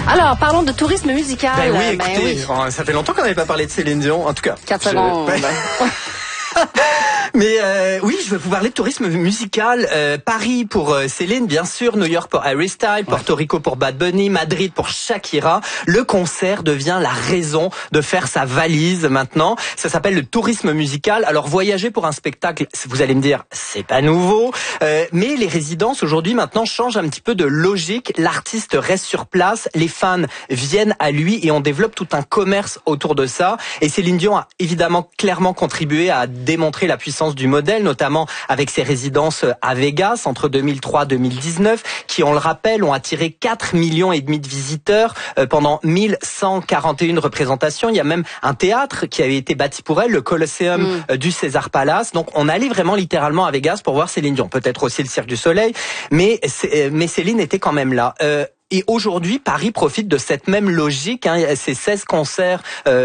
Alors, parlons de tourisme musical. Ben oui, écoutez, ça fait longtemps qu'on n'avait pas parlé de Céline Dion, en tout cas. 4 secondes. Mais oui, je vais vous parler de tourisme musical. Paris pour Céline, bien sûr, New York pour Harry Styles, Porto Rico pour Bad Bunny, Madrid pour Shakira. Le concert devient la raison de faire sa valise maintenant. Ça s'appelle le tourisme musical. Alors voyager pour un spectacle, vous allez me dire, c'est pas nouveau, mais les résidences aujourd'hui maintenant changent un petit peu de logique. L'artiste reste sur place, les fans viennent à lui et on développe tout un commerce autour de ça. Et Céline Dion a évidemment clairement contribué à démontrer la puissance du modèle, notamment avec ses résidences à Vegas entre 2003 et 2019, qui, on le rappelle, ont attiré 4,5 millions de visiteurs pendant 1141 représentations. Il y a même un théâtre qui avait été bâti pour elle, le Colosseum du César Palace. Donc, on allait vraiment littéralement à Vegas pour voir Céline Dion. Peut-être aussi le Cirque du Soleil, mais Céline était quand même là. Et aujourd'hui, Paris profite de cette même logique. Ces 16 concerts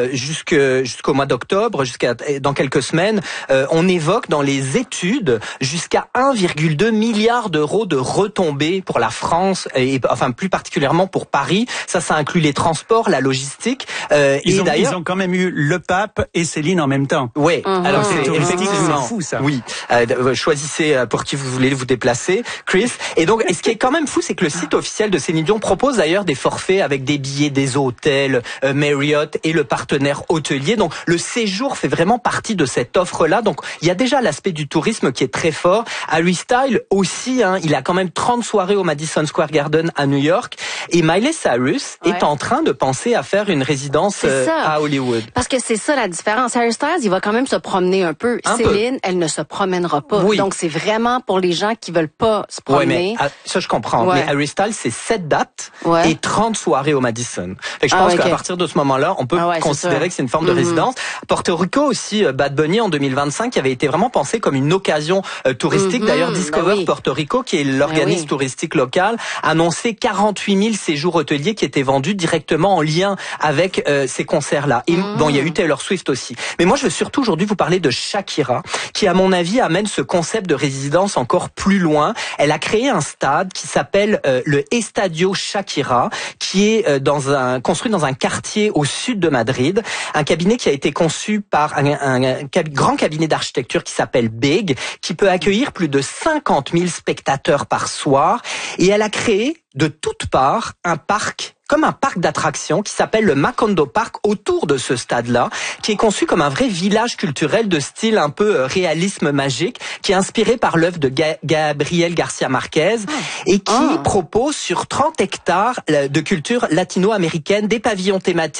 jusqu'au mois d'octobre, jusqu'à dans quelques semaines. On évoque dans les études jusqu'à 1,2 milliard d'euros de retombées pour la France et enfin plus particulièrement pour Paris. Ça inclut les transports, la logistique. Ils ont quand même eu le pape et Céline en même temps. Oui. Alors c'est effectivement fou ça. Oui. Choisissez pour qui vous voulez vous déplacer, Chris. Et donc, ce qui est quand même fou, c'est que le site officiel de Céline Dion propose d'ailleurs des forfaits avec des billets des hôtels, Marriott et le partenaire hôtelier. Donc le séjour fait vraiment partie de cette offre-là. Donc il y a déjà l'aspect du tourisme qui est très fort. Harry Styles aussi, il a quand même 30 soirées au Madison Square Garden à New York. Et Miley Cyrus est en train de penser à faire une résidence à Hollywood. Parce que c'est ça la différence. Harry Styles, il va quand même se promener un peu. Céline, elle ne se promènera pas. Oui. Donc c'est vraiment pour les gens qui veulent pas se promener. Mais ça je comprends. Mais Harry Styles, c'est 7 dates. Et 30 soirées au Madison. Fait que je pense qu'à partir de ce moment-là, on peut considérer que c'est une forme de résidence. Porto Rico aussi, Bad Bunny en 2025, qui avait été vraiment pensé comme une occasion touristique. D'ailleurs, Discover Porto Rico, qui est l'organisme touristique local, a annoncé 48 000 séjours hôteliers qui étaient vendus directement en lien avec ces concerts-là. Et bon, il y a eu Taylor Swift aussi. Mais moi, je veux surtout aujourd'hui vous parler de Shakira, qui, à mon avis, amène ce concept de résidence encore plus loin. Elle a créé un stade qui s'appelle le Estadio Shakira, qui est construit dans un quartier au sud de Madrid, un cabinet qui a été conçu par un grand cabinet d'architecture qui s'appelle Big, qui peut accueillir plus de 50 000 spectateurs par soir, et elle a créé de toutes parts un parc, comme un parc d'attractions qui s'appelle le Macondo Park autour de ce stade-là, qui est conçu comme un vrai village culturel de style un peu réalisme magique, qui est inspiré par l'œuvre de Gabriel Garcia Marquez et qui propose sur 30 hectares de culture latino-américaine des pavillons thématiques